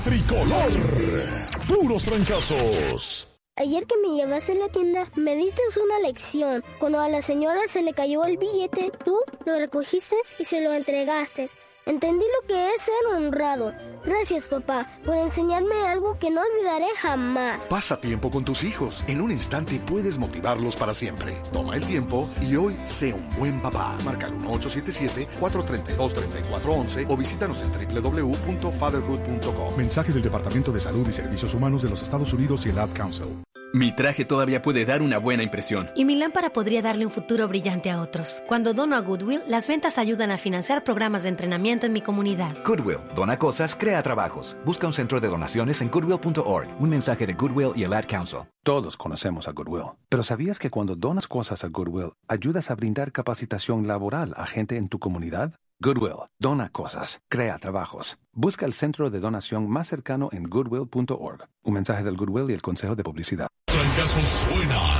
Tricolor. Puros trancazos. Ayer que me llevaste a la tienda, me diste una lección. Cuando a la señora se le cayó el billete, tú lo recogiste y se lo entregaste. Entendí lo que es ser honrado. Gracias, papá, por enseñarme algo que no olvidaré jamás. Pasa tiempo con tus hijos. En un instante puedes motivarlos para siempre. Toma el tiempo y hoy sé un buen papá. Marca el 1877-432-3411 o visítanos en www.fatherhood.com. Mensaje del Departamento de Salud y Servicios Humanos de los Estados Unidos y el Ad Council. Mi traje todavía puede dar una buena impresión. Y mi lámpara podría darle un futuro brillante a otros. Cuando dono a Goodwill, las ventas ayudan a financiar programas de entrenamiento en mi comunidad. Goodwill, dona cosas, crea trabajos. Busca un centro de donaciones en goodwill.org. Un mensaje de Goodwill y el Ad Council. Todos conocemos a Goodwill. Pero ¿sabías que cuando donas cosas a Goodwill, ayudas a brindar capacitación laboral a gente en tu comunidad? Goodwill, dona cosas, crea trabajos. Busca el centro de donación más cercano en goodwill.org. Un mensaje del Goodwill y el Consejo de Publicidad. Trancazos suenan